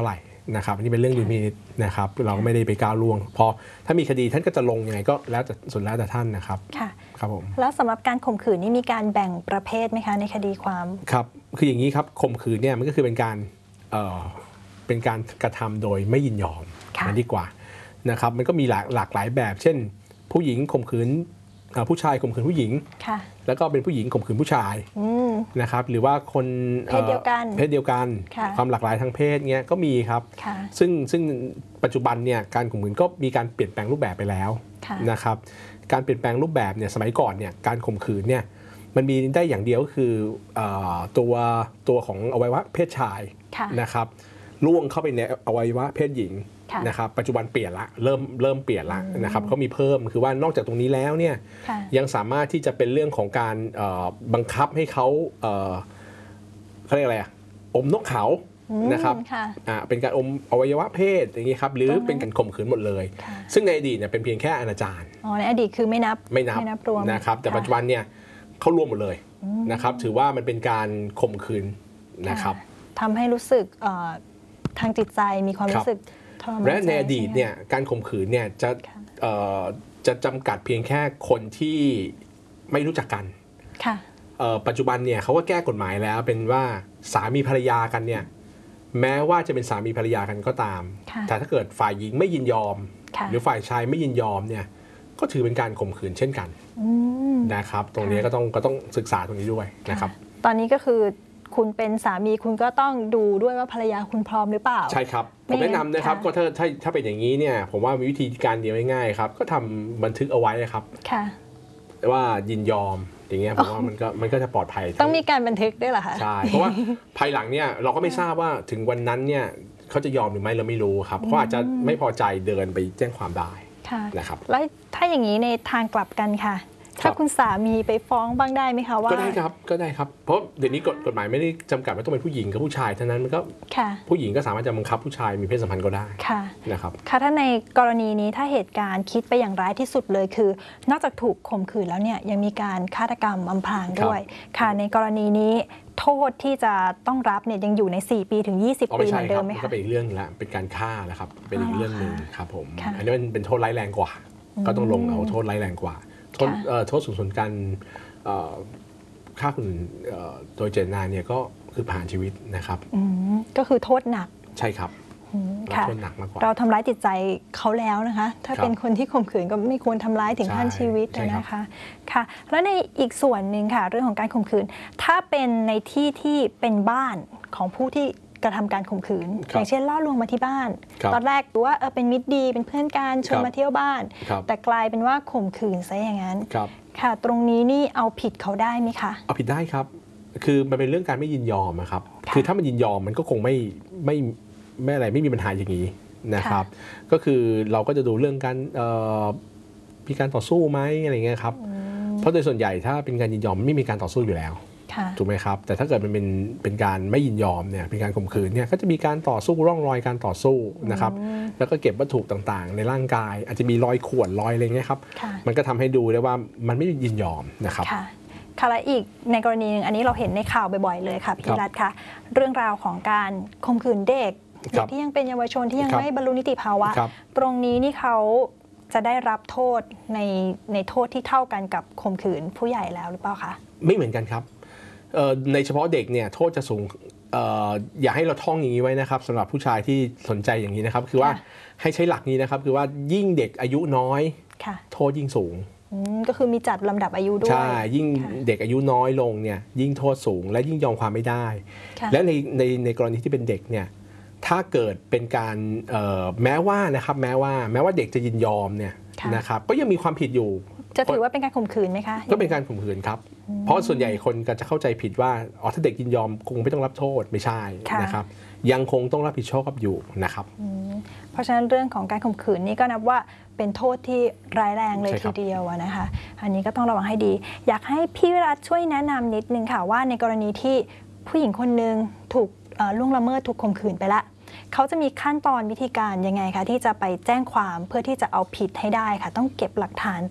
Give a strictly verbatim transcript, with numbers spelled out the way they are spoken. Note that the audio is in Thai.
าไหร่นะครับอันนี้เป็นเรื่องดุลพินิจนะครับเราก็ไม่ได้ไปก้าวล่วงพอถ้ามีคดีท่านก็จะลงยังไงก็แล้วแต่ส่วนแล้วแต่ท่านนะครับค่ะครับผมแล้วสำหรับการข่มขืนนี่มีการแบ่งประเภทไหมคะในคดีความครับคืออย่างนี้ครับข่มขืนเนี่ยมันก็คือเป็นการเอ่อเป็นการกระทำโดยไม่ยินยอมนั่นดีกว่านะครับมันก็มีหลากหลากหลายแบบเช่นผู้หญิงข่มขืนผู้ชายข่มขืนผู้หญิงแล้วก็เป็นผู้หญิงข่มขืนผู้ชายนะครับหรือว่าคนเพศเดียวกันเพศเดียวกันความหลากหลายทางเพศเงี้ยก็มีครับซึ่งซึ่งปัจจุบันเนี่ยการข่มขืนก็มีการเปลี่ยนแปลงรูปแบบไปแล้วนะครับการเปลี่ยนแปลงรูปแบบเนี่ยสมัยก่อนเนี่ยการข่มขืนเนี่ยมันมีได้อย่างเดียวก็คือตัวตัวของอวัยวะเพศชายนะครับล่วงเข้าไปในอวัยวะเพศหญิงนะครับปัจจุบันเปลี่ยนละเริ่มเริ่มเปลี่ยนละนะครับเขามีเพิ่มคือว่านอกจากตรงนี้แล้วเนี่ยยังสามารถที่จะเป็นเรื่องของการบังคับให้เขาเขาเรียกอะไรอะอมนกเขานะครับเป็นการอมอวัยวะเพศอย่างนี้ครับหรือเป็นการข่มขืนหมดเลยซึ่งในอดีตเนี่ยเป็นเพียงแค่อนาจารอ๋อในอดีตคือไม่นับไม่นับนะครับแต่ปัจจุบันเนี่ยเขารวมหมดเลยนะครับถือว่ามันเป็นการข่มขืนนะครับทำให้รู้สึกทางจิตใจมีความรู้สึกและในอดีตเนี่ยการข่มขืนเนี่ยจะจะจำกัดเพียงแค่คนที่ไม่รู้จักกันปัจจุบันเนี่ยเขาก็แก้กฎหมายแล้วเป็นว่าสามีภรรยากันเนี่ยแม้ว่าจะเป็นสามีภรรยากันก็ตามแต่ถ้าเกิดฝ่ายหญิงไม่ยินยอมหรือฝ่ายชายไม่ยินยอมเนี่ยก็ถือเป็นการข่มขืนเช่นกันนะครับตรงนี้ก็ต้องก็ต้องศึกษาตรงนี้ด้วยนะครับตอนนี้ก็คือคุณเป็นสามีคุณก็ต้องดูด้วยว่าภรรยาคุณพร้อมหรือเปล่าใช่ครับผมแนะนำนะครับก็ถ้าถ้าถ้าเป็นอย่างนี้เนี่ยผมว่ามีวิธีการเดียวง่ายๆครับก็ทำบันทึกเอาไว้ครับว่ายินยอมอย่างเงี้ยผมว่ามันก็มันก็จะปลอดภัยต้องมีการบันทึกด้วยเหรอคะใช่เพราะว่าภายหลังเนี่ยเราก็ไม่ทราบว่าถึงวันนั้นเนี่ยเขาจะยอมหรือไม่เราไม่รู้ครับเขาอาจจะไม่พอใจเดินไปแจ้งความได้นะครับแล้วถ้าอย่างนี้ในทางกลับกันค่ะถ้าคุณสามีไปฟ้องบ้างได้ไหมคะว่าก็ได้ครับก็ได้ครับเพราะเดี๋ยวนี้กฎหมายไม่ได้จำกัดว่าต้องเป็นผู้หญิงกับผู้ชายเท่านั้นมันก็ผู้หญิงก็สามารถจะบังคับผู้ชายมีเพศสัมพันธ์ก็ได้นะครับค่ะถ้าในกรณีนี้ถ้าเหตุการณ์คิดไปอย่างร้ายที่สุดเลยคือนอกจากถูกข่มขืนแล้วเนี่ยยังมีการฆาตกรรมอำพรางด้วยค่ะในกรณีนี้โทษที่จะต้องรับเนี่ยยังอยู่ในสี่ปีถึงยี่สิบปีเหมือนเดิมไหมคะก็เป็นอีกเรื่องละเป็นการฆ่านะครับเป็นอีกเรื่องนึงครับผมอันนี้มันเป็นโทษร้ายแรงกว่าก็ต้องลงเอาโทษร้ายแรงกว่าโทษโทษสูงสุดการฆ่าคนอื่นโดยเจตนาเนี่ยก็คือผ่านชีวิตนะครับก็คือโทษหนักใช่ครับโทษหนักมากกว่าเราทำร้ายจิตใจเขาแล้วนะคะถ้าเป็นคนที่ข่มขืนก็ไม่ควรทำร้ายถึงขั้นชีวิตนะคะค่ะแล้วในอีกส่วนหนึ่งค่ะเรื่องของการข่มขืนถ้าเป็นในที่ที่เป็นบ้านของผู้ที่กระทำการข่มขืนอย่างเช่นล่อลวงมาที่บ้านตอนแรกดูว่าเออเป็นมิตรดีเป็นเพื่อนกันชวนมาเที่ยวบ้านแต่กลายเป็นว่าข่มขืนซะอย่างนั้นค่ะตรงนี้นี่เอาผิดเขาได้ไหมคะเอาผิดได้ครับคือมันเป็นเรื่องการไม่ยินยอมนะครับคือถ้ามันยินยอมมันก็คงไม่ไม่ไม่อะไรไม่มีปัญหาอย่างนี้นะครับก็คือเราก็จะดูเรื่องการมีการต่อสู้ไหมอะไรเงี้ยครับเพราะโดยส่วนใหญ่ถ้าเป็นการยินยอมไม่มีการต่อสู้อยู่แล้วถูกไหมครับแต่ถ้าเกิดมันเป็นเป็นการไม่ยินยอมเนี่ยเป็นการข่มขืนเนี่ยก็จะมีการต่อสู้ร่องรอยการต่อสู้นะครับแล้วก็เก็บวัตถุต่างๆในร่างกายอาจจะมีรอยข่วนรอยอะไรเงี้ยครับมันก็ทำให้ดูได้ว่ามันไม่ยินยอมนะครับค่ะและอีกในกรณีนึงอันนี้เราเห็นในข่าวบ่อยๆเลยค่ะพี่รัตน์ค่ะเรื่องราวของการข่มขืนเด็กเด็กที่ยังเป็นเยาวชนที่ยังไม่บรรลุนิติภาวะตรงนี้นี่เขาจะได้รับโทษในในโทษที่เท่ากันกับข่มขืนผู้ใหญ่แล้วหรือเปล่าคะไม่เหมือนกันครับในเฉพาะเด็กเนี่ยโทษจะสูง อ, อย่าให้เราท่องอย่างนี้ไว้นะครับสำหรับผู้ชายที่สนใจอย่างนี้นะครับคือว่าให้ใช้หลักนี้นะครับคือว่ายิ่งเด็กอายุน้อยโทษยิ่งสูงก็คือมีจัดลำดับอายุด้วยใช่ยิ่งเด็กอายุน้อยลงเนี่ยยิ่งโทษสูงและยิ่งยอมความไม่ได้และในในในกรณีที่เป็นเด็กเนี่ยถ้าเกิดเป็นการแม้ว่านะครับแม้ว่าแม้ว่าเด็กจะยินยอมเนี่ยนะครับก็ยังมีความผิดอยู่จะถือว่าเป็นการข่มขืนไหมคะก็เป็นการข่มขืนครับเพราะส่วนใหญ่คนก็จะเข้าใจผิดว่าอ๋อถ้าเด็กยินยอมคงไม่ต้องรับโทษไม่ใช่นะครับยังคงต้องรับผิดชอบอยู่นะครับเพราะฉะนั้นเรื่องของการข่มขืนนี่ก็นับว่าเป็นโทษที่ร้ายแรงเลยทีเดียวนะคะอันนี้ก็ต้องระวังให้ดีอยากให้พี่วิรัตช่วยแนะนำนิดนึงค่ะว่าในกรณีที่ผู้หญิงคนนึงถูกล่วงละเมิดถูกข่มขืนไปละเขาจะมีขั้นตอนวิธีการยังไงคะที่จะไปแจ้งความเพื่อที่จะเอาผิดให้ได้ค่ะต้องเก็บหลักฐาน